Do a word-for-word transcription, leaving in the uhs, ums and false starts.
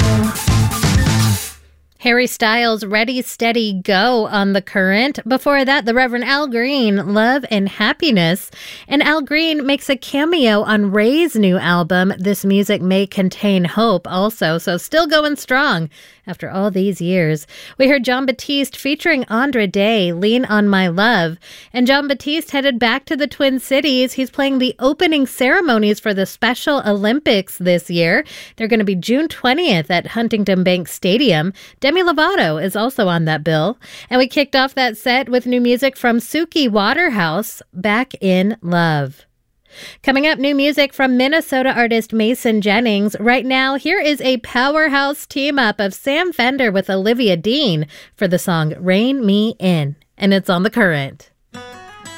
Harry Styles, Ready, Steady, Go on The Current. Before that, the Reverend Al Green, Love and Happiness. And Al Green makes a cameo on Ray's new album, This Music May Contain Hope, also. So still going strong after all these years. We heard Jon Batiste featuring Andra Day, Lean on My Love. And Jon Batiste headed back to the Twin Cities. He's playing the opening ceremonies for the Special Olympics this year. They're going to be June twentieth at Huntington Bank Stadium. Demi Lovato is also on that bill. And we kicked off that set with new music from Suki Waterhouse, Back in Love. Coming up, new music from Minnesota artist Mason Jennings. Right now, here is a powerhouse team-up of Sam Fender with Olivia Dean for the song Rein Me In. And it's on The Current.